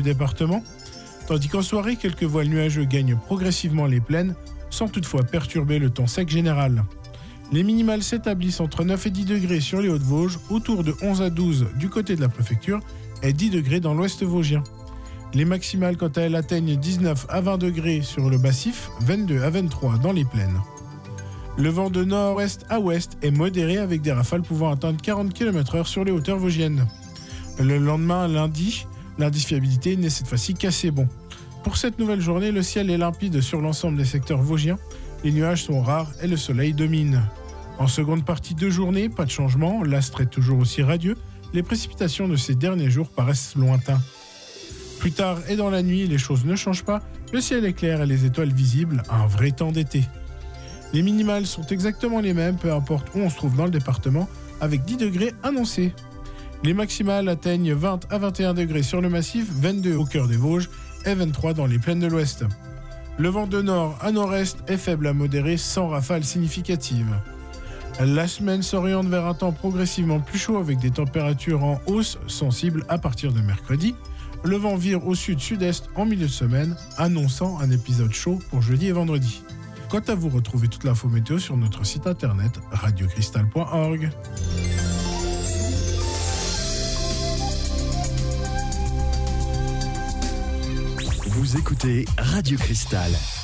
département. Tandis qu'en soirée, quelques voiles nuageux gagnent progressivement les plaines, sans toutefois perturber le temps sec général. Les minimales s'établissent entre 9 et 10 degrés sur les Hauts-de-Vosges, autour de 11 à 12 du côté de la préfecture et 10 degrés dans l'ouest vosgien. Les maximales, quant à elles, atteignent 19 à 20 degrés sur le massif, 22 à 23 dans les plaines. Le vent de nord-ouest à ouest est modéré avec des rafales pouvant atteindre 40 km/h sur les hauteurs vosgiennes. Le lendemain, lundi, l'indice fiabilité n'est cette fois-ci qu'assez bon. Pour cette nouvelle journée, le ciel est limpide sur l'ensemble des secteurs vosgiens. Les nuages sont rares et le soleil domine. En seconde partie de journée, pas de changement, l'astre est toujours aussi radieux. Les précipitations de ces derniers jours paraissent lointains. Plus tard et dans la nuit, les choses ne changent pas. Le ciel est clair et les étoiles visibles, un vrai temps d'été. Les minimales sont exactement les mêmes, peu importe où on se trouve dans le département, avec 10 degrés annoncés. Les maximales atteignent 20 à 21 degrés sur le massif, 22 au cœur des Vosges et 23 dans les plaines de l'Ouest. Le vent de nord à nord-est est faible à modéré, sans rafales significatives. La semaine s'oriente vers un temps progressivement plus chaud avec des températures en hausse sensibles à partir de mercredi. Le vent vire au sud-sud-est en milieu de semaine, annonçant un épisode chaud pour jeudi et vendredi. Quant à vous, retrouvez toute l'info météo sur notre site internet radiocristal.org. Vous écoutez Radio Cristal.